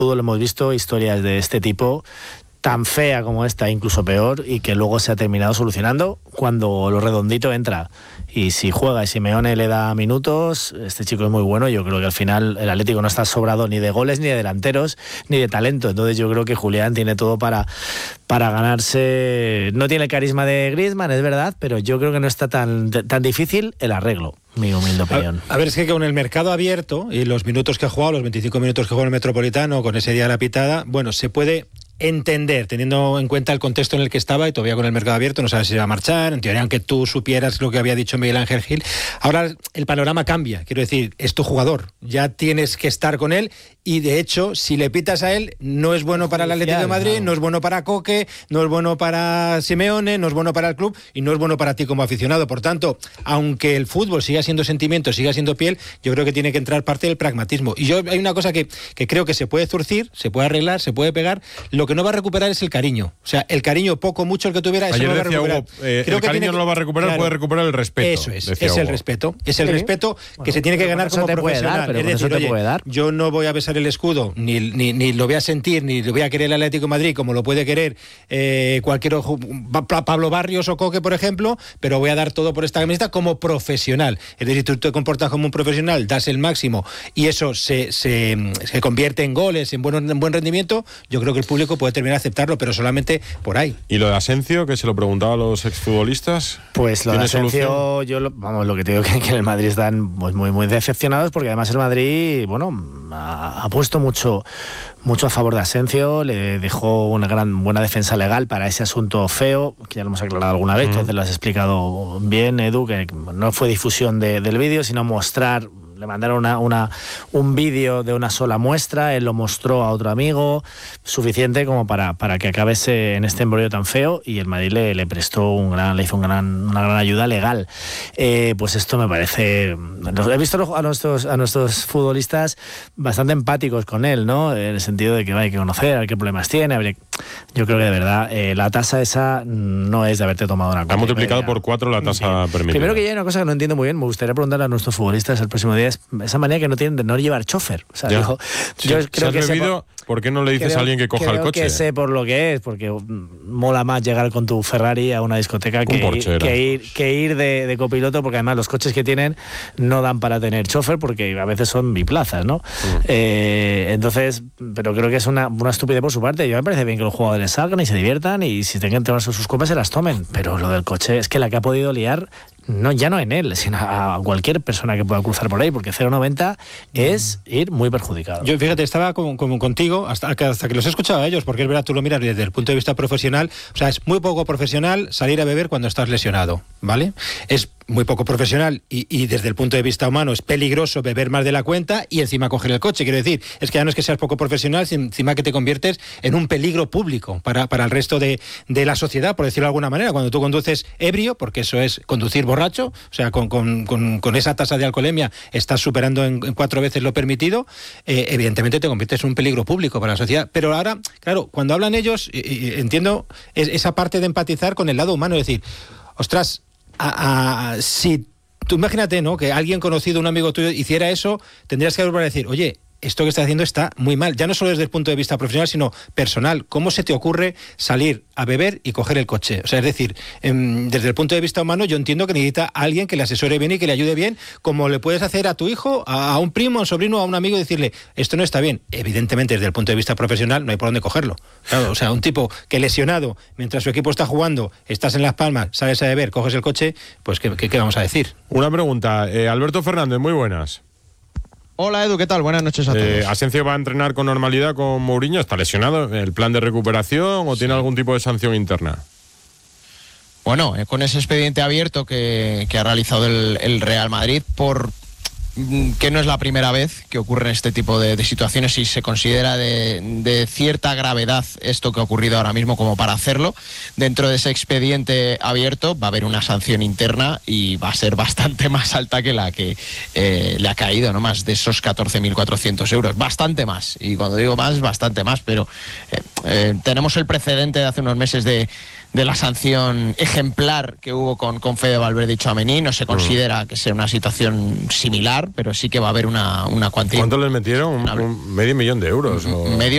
fútbol hemos visto historias de este tipo, tan fea como esta, incluso peor, y que luego se ha terminado solucionando cuando lo redondito entra. Y si juega y Simeone le da minutos, este chico es muy bueno. Yo creo que al final el Atlético no está sobrado ni de goles, ni de delanteros, ni de talento. Entonces yo creo que Julián tiene todo para ganarse. No tiene el carisma de Griezmann, es verdad, pero yo creo que no está tan difícil el arreglo, mi humilde opinión. A ver, es que con el mercado abierto y los minutos que ha jugado, los 25 minutos que jugó en el Metropolitano, con ese día de la pitada, bueno, se puede entender, teniendo en cuenta el contexto en el que estaba, y todavía con el mercado abierto no sabes si va a marchar, en teoría, aunque tú supieras lo que había dicho Miguel Ángel Gil. Ahora el panorama cambia, quiero decir, es tu jugador, ya tienes que estar con él, y de hecho, si le pitas a él, no es bueno para el Atlético de Madrid, no es bueno para Coque, no es bueno para Simeone, no es bueno para el club, y no es bueno para ti como aficionado. Por tanto, aunque el fútbol siga siendo sentimiento, siga siendo piel, yo creo que tiene que entrar parte del pragmatismo. Y hay una cosa que creo que se puede zurcir, se puede arreglar, se puede pegar. Lo que no va a recuperar es el cariño. O sea, el cariño, poco, mucho, el que tuviera, eso no lo va a recuperar. Hugo, el cariño no lo va a recuperar, claro, puede recuperar el respeto. Eso es el respeto. Es el respeto que se tiene que ganar como profesional. Es decir, oye, yo no voy a besar el escudo, ni lo voy a sentir, ni lo voy a querer el Atlético de Madrid como lo puede querer cualquier Pablo Barrios o Coque, por ejemplo, pero voy a dar todo por esta camiseta como profesional. Es decir, tú te comportas como un profesional, das el máximo, y eso se convierte en goles, en buen rendimiento. Yo creo que el público puede terminar a aceptarlo, pero solamente por ahí. ¿Y lo de Asencio, que se lo preguntaba a los exfutbolistas? Pues lo de Asencio, lo que te digo que en el Madrid están pues muy decepcionados, porque además el Madrid, ha puesto mucho a favor de Asencio, le dejó una buena defensa legal para ese asunto feo, que ya lo hemos aclarado alguna vez, entonces lo has explicado bien, Edu, que no fue difusión del vídeo, sino mostrar. Le mandaron un vídeo de una sola muestra, él lo mostró a otro amigo, suficiente como para que acabase en este embrollo tan feo, y el Madrid le prestó le hizo una gran ayuda legal. Pues esto me parece... He visto a nuestros futbolistas bastante empáticos con él, ¿no? En el sentido de que hay que conocer, a ver qué problemas tiene. Yo creo que de verdad la tasa esa no es de haberte tomado una copa. Ha multiplicado por 4 la tasa permitida. Primero, que ya hay una cosa que no entiendo muy bien, me gustaría preguntarle a nuestros futbolistas el próximo día, esa manera que no tienen de no llevar chofer. O sea, yo creo que ¿por qué no le dices a alguien que coja el coche? Creo que sé por lo que es, porque mola más llegar con tu Ferrari a una discoteca que ir de copiloto, porque además los coches que tienen no dan para tener chofer, porque a veces son biplazas, ¿no? Entonces, pero creo que es una estupidez por su parte. Yo me parece bien que los jugadores salgan y se diviertan, y si tengan que tomarse sus copas se las tomen, pero lo del coche es que la que ha podido liar, ya no en él, sino a cualquier persona que pueda cruzar por ahí, porque 0,90 es ir muy perjudicado. Yo, fíjate, estaba como contigo hasta que los he escuchado a ellos, porque es verdad, tú lo miras desde el punto de vista profesional. O sea, es muy poco profesional salir a beber cuando estás lesionado, ¿vale? Es muy poco profesional y desde el punto de vista humano es peligroso beber más de la cuenta y encima coger el coche. Quiero decir, es que ya no es que seas poco profesional, sino encima que te conviertes en un peligro público para el resto de la sociedad, por decirlo de alguna manera. Cuando tú conduces ebrio, porque eso es conducir borracho, o sea, con esa tasa de alcoholemia estás superando en 4 veces lo permitido, evidentemente te conviertes en un peligro público para la sociedad. Pero ahora, claro, cuando hablan ellos, entiendo esa parte de empatizar con el lado humano, es decir, ostras, si tú imagínate, ¿no?, que alguien conocido, un amigo tuyo, hiciera eso, tendrías que volver a decir, oye, esto que estás haciendo está muy mal, ya no solo desde el punto de vista profesional, sino personal. ¿Cómo se te ocurre salir a beber y coger el coche? O sea, es decir, desde el punto de vista humano, yo entiendo que necesita a alguien que le asesore bien y que le ayude bien, como le puedes hacer a tu hijo, a un primo, a un sobrino, a un amigo, y decirle, esto no está bien. Evidentemente, desde el punto de vista profesional, no hay por dónde cogerlo. Claro, o sea, un tipo que lesionado, mientras su equipo está jugando, estás en Las Palmas, sales a beber, coges el coche, pues ¿qué vamos a decir? Una pregunta, Alberto Fernández, muy buenas. Hola Edu, ¿qué tal? Buenas noches a todos. ¿Asencio va a entrenar con normalidad con Mourinho? ¿Está lesionado? ¿El plan de recuperación o tiene algún tipo de sanción interna? Bueno, con ese expediente abierto que ha realizado el Real Madrid, que no es la primera vez que ocurren este tipo de situaciones y se considera de cierta gravedad esto que ha ocurrido ahora mismo como para hacerlo. Dentro de ese expediente abierto va a haber una sanción interna y va a ser bastante más alta que la que le ha caído, ¿no? Más de esos 14.400 euros, bastante más. Y cuando digo más, bastante más, pero tenemos el precedente de hace unos meses de la sanción ejemplar que hubo con Fede Valverde y Tchouaméni. No se considera que sea una situación similar, pero sí que va a haber una cuantía. ¿Cuánto les metieron? ¿Medio millón de euros? Medio